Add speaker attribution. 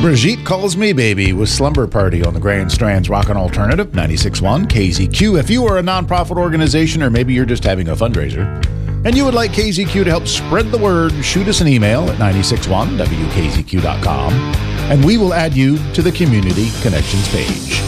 Speaker 1: Brigitte Calls Me Baby with Slumber Party on the Grand Strand's Rockin' Alternative, 96.1 KZQ. If you are a nonprofit organization or maybe you're just having a fundraiser and you would like KZQ to help spread the word, shoot us an email at 961wkzq.com and we will add you to the Community Connections page.